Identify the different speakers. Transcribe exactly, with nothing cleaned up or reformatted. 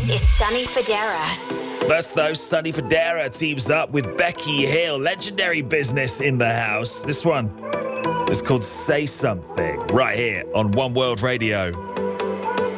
Speaker 1: is Sonny Fodera.
Speaker 2: First, though, Sonny Fodera teams up with Becky Hill. Legendary business in the house. This one is called Say Something, right here on One World Radio.